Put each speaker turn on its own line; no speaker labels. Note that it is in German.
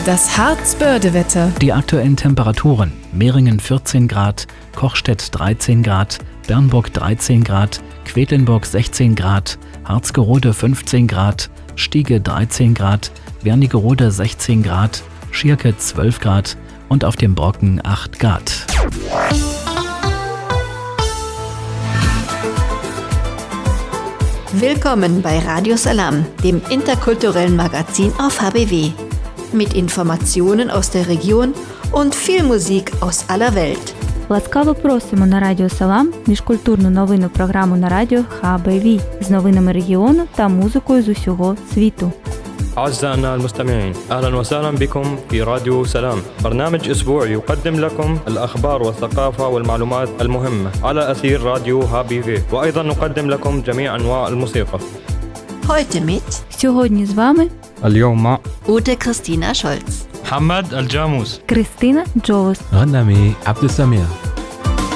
Das Harz-Börde-Wetter.
Die aktuellen Temperaturen: Meringen 14 Grad, Kochstedt 13 Grad, Bernburg 13 Grad, Quedlinburg 16 Grad, Harzgerode 15 Grad, Stiege 13 Grad, Wernigerode 16 Grad, Schierke 12 Grad und auf dem Brocken 8 Grad.
Willkommen bei Radio Salam, dem interkulturellen Magazin auf HBW. Mit Informationen aus der Region und viel Musik aus aller Welt.
Ласкаво просимо на Радіо Салам, міжкультурну новинну програму на радіо HBW з новинами регіону та музикою з усього світу.
أعزائنا المستمعين، أهلا وسهلا بكم في راديو سلام، برنامج أسبوعي يقدم لكم الأخبار والثقافة والمعلومات المهمة على أثير راديو HBW، وأيضا نقدم لكم جميع أنواع الموسيقى.
Heute mit
Сьогодні з вами
اليوم
Ute Christina Scholz,
محمد الجاموس،
Кристина Джолос.
Randami Abdessamir.